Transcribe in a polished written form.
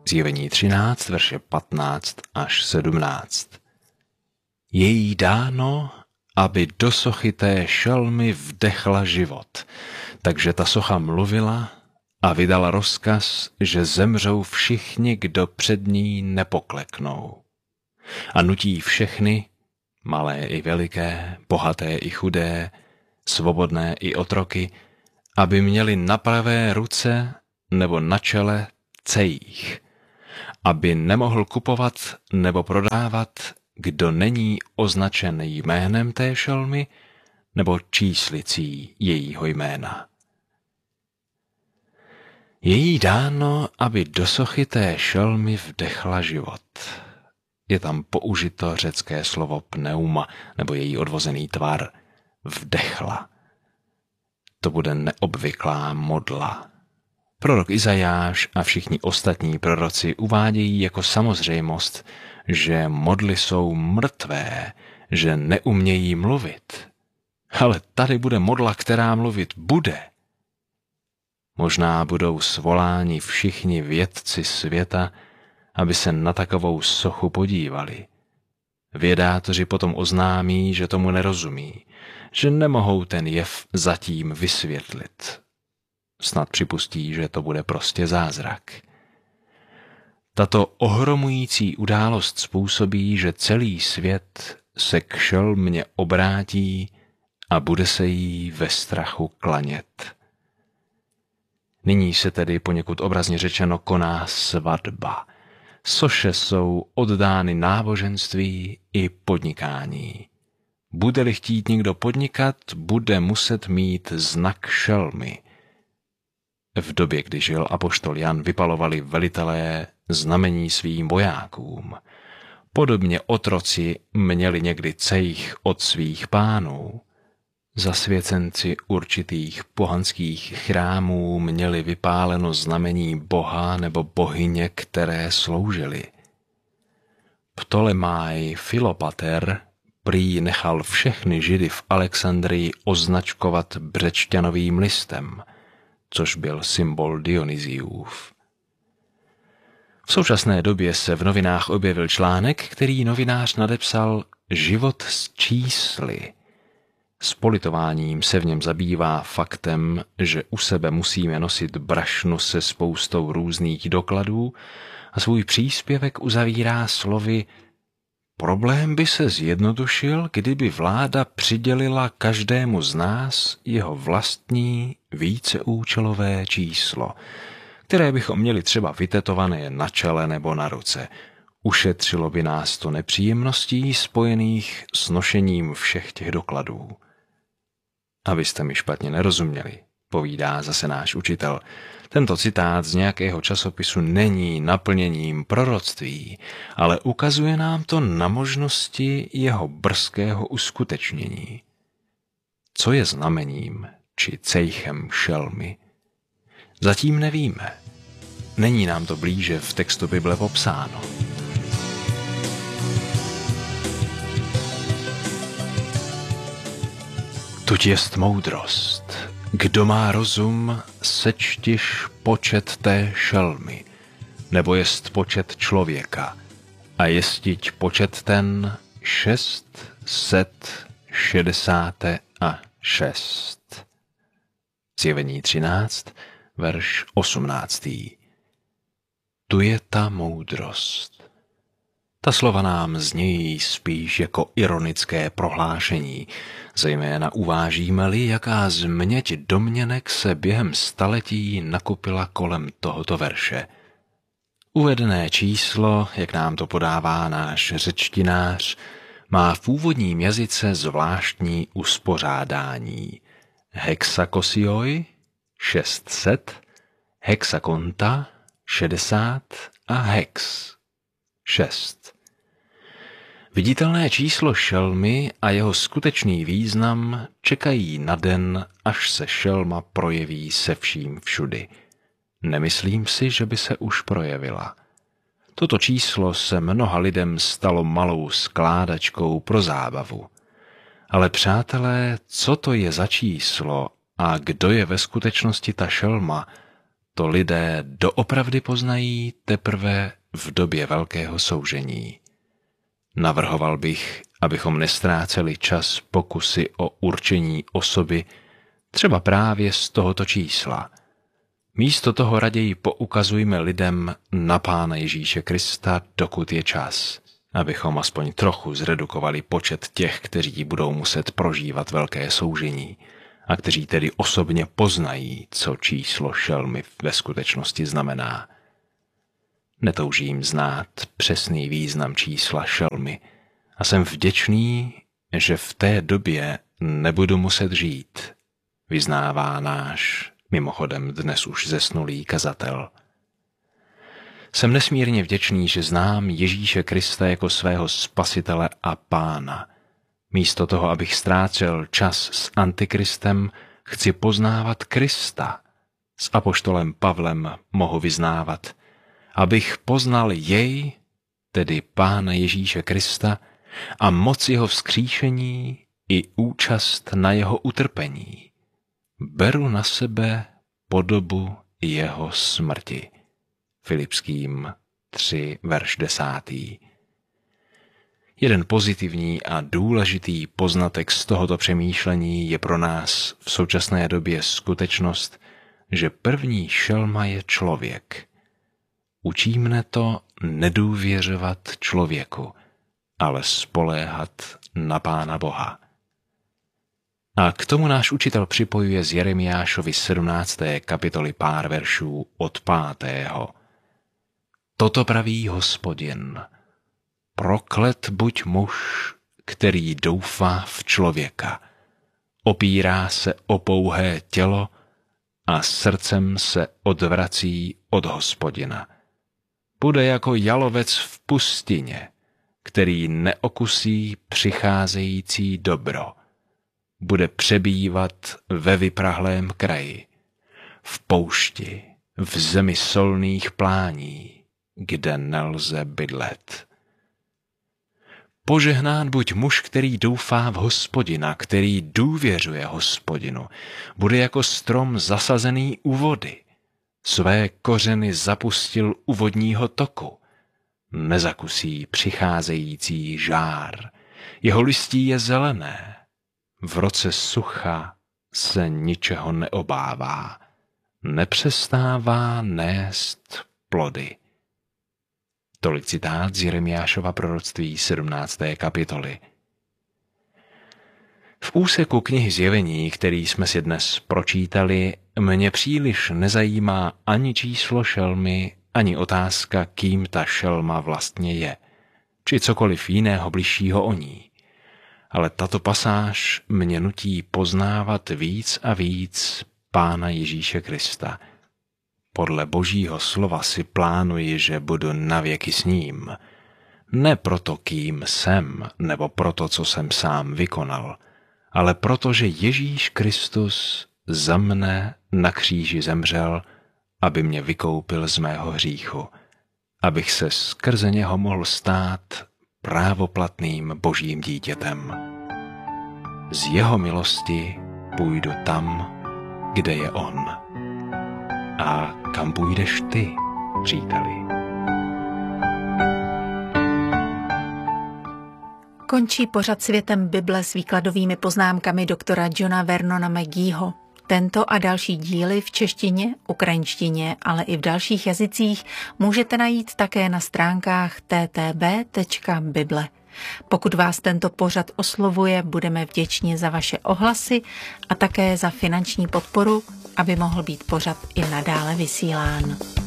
Zjevení 13, verše 15 až 17. Je jí dáno, aby do sochy té šelmy vdechla život. Takže ta socha mluvila a vydala rozkaz, že zemřou všichni, kdo před ní nepokleknou. A nutí všechny, malé i veliké, bohaté i chudé, svobodné i otroky, aby měli na pravé ruce nebo na čele cejch, aby nemohl kupovat nebo prodávat, kdo není označen jménem té šelmy nebo číslicí jejího jména. Je jí dáno, aby do sochy té šelmy vdechla život. Je tam použito řecké slovo pneuma, nebo její odvozený tvar, vdechla. To bude neobvyklá modla. Prorok Izajáš a všichni ostatní proroci uvádějí jako samozřejmost, že modly jsou mrtvé, že neumějí mluvit. Ale tady bude modla, která mluvit bude. Možná budou svoláni všichni vědci světa, aby se na takovou sochu podívali. Vědátoři potom oznámí, že tomu nerozumí, že nemohou ten jev zatím vysvětlit. Snad připustí, že to bude prostě zázrak. Tato ohromující událost způsobí, že celý svět se k šelmě obrátí a bude se jí ve strachu klanět. Nyní se tedy poněkud obrazně řečeno koná svatba. Soše jsou oddány náboženství i podnikání. Bude-li chtít někdo podnikat, bude muset mít znak šelmy. V době, kdy žil apoštol Jan, vypalovali velitelé znamení svým vojákům. Podobně otroci měli někdy cejch od svých pánů. Zasvěcenci určitých pohanských chrámů měli vypáleno znamení boha nebo bohyně, které sloužili. Ptolemáj Filopater prý nechal všechny Židy v Alexandrii označkovat břečťanovým listem, což byl symbol Dionysiův. V současné době se v novinách objevil článek, který novinář nadepsal Život s čísly. S politováním se v něm zabývá faktem, že u sebe musíme nosit brašnu se spoustou různých dokladů a svůj příspěvek uzavírá slovy Problém by se zjednodušil, kdyby vláda přidělila každému z nás jeho vlastní víceúčelové číslo, které bychom měli třeba vytetované na čele nebo na ruce. Ušetřilo by nás to nepříjemností spojených s nošením všech těch dokladů. Abyste mi špatně nerozuměli, povídá zase náš učitel. Tento citát z nějakého časopisu není naplněním proroctví, ale ukazuje nám to na možnosti jeho brzkého uskutečnění. Co je znamením či cejchem šelmy? Zatím nevíme. Není nám to blíže v textu Bible popsáno. Tuď jest moudrost. Kdo má rozum, sečtiš počet té šelmy, nebo jest počet člověka, a jestiť počet ten 666. Zjevení 13, verš 18. Tu je ta moudrost. Ta slova nám znějí spíš jako ironické prohlášení, zejména uvážíme-li, jaká změť domněnek se během staletí nakupila kolem tohoto verše. Uvedené číslo, jak nám to podává náš řečtinář, má v původním jazyce zvláštní uspořádání. Hexakosioi 600, hexakonta 60 a hex 6. Viditelné číslo šelmy a jeho skutečný význam čekají na den, až se šelma projeví se vším všudy. Nemyslím si, že by se už projevila. Toto číslo se mnoha lidem stalo malou skládačkou pro zábavu. Ale přátelé, co to je za číslo a kdo je ve skutečnosti ta šelma, to lidé doopravdy poznají teprve v době velkého soužení. Navrhoval bych, abychom nestráceli čas pokusy o určení osoby, třeba právě z tohoto čísla. Místo toho raději poukazujme lidem na Pána Ježíše Krista, dokud je čas, abychom aspoň trochu zredukovali počet těch, kteří budou muset prožívat velké soužení a kteří tedy osobně poznají, co číslo šelmy ve skutečnosti znamená. Netoužím znát přesný význam čísla šelmy a jsem vděčný, že v té době nebudu muset žít, vyznává náš, mimochodem dnes už zesnulý kazatel. Jsem nesmírně vděčný, že znám Ježíše Krista jako svého spasitele a pána. Místo toho, abych ztrácel čas s Antikristem, chci poznávat Krista. S apoštolem Pavlem mohu vyznávat, abych poznal jej, tedy Pána Ježíše Krista, a moc jeho vzkříšení i účast na jeho utrpení. Beru na sebe podobu jeho smrti. Filipským 3, verš 10. Jeden pozitivní a důležitý poznatek z tohoto přemýšlení je pro nás v současné době skutečnost, že první šelma je člověk. Učí mne to nedůvěřovat člověku, ale spoléhat na Pána Boha. A k tomu náš učitel připojuje z Jeremiášovy 17. kapitoly pár veršů od 5. Toto praví Hospodin: proklet buď muž, který doufá v člověka, opírá se o pouhé tělo a srdcem se odvrací od Hospodina. Bude jako jalovec v pustině, který neokusí přicházející dobro. Bude přebývat ve vyprahlém kraji, v poušti, v zemi solných plání, kde nelze bydlet. Požehnán buď muž, který doufá v Hospodina, který důvěřuje Hospodinu. Bude jako strom zasazený u vody. Své kořeny zapustil u vodního toku. Nezakusí přicházející žár. Jeho listí je zelené. V roce sucha se ničeho neobává. Nepřestává nést plody. Tolik citát z Jeremiášova proroctví 17. kapitoly. V úseku knihy Zjevení, který jsme si dnes pročítali, mě příliš nezajímá ani číslo šelmy, ani otázka, kým ta šelma vlastně je, či cokoliv jiného bližšího o ní. Ale tato pasáž mě nutí poznávat víc a víc Pána Ježíše Krista. Podle Božího slova si plánuji, že budu navěky s ním. Ne proto, kým jsem, nebo proto, co jsem sám vykonal, ale proto, že Ježíš Kristus za mne na kříži zemřel, aby mě vykoupil z mého hříchu, abych se skrze něho mohl stát právoplatným Božím dítětem. Z jeho milosti půjdu tam, kde je on. A kam půjdeš ty, příteli? Končí pořad Světem Bible s výkladovými poznámkami doktora Johna Vernona McGeeho. Tento a další díly v češtině, ukrajinštině, ale i v dalších jazycích můžete najít také na stránkách ttb.bible. Pokud vás tento pořad oslovuje, budeme vděční za vaše ohlasy a také za finanční podporu, aby mohl být pořad i nadále vysílán.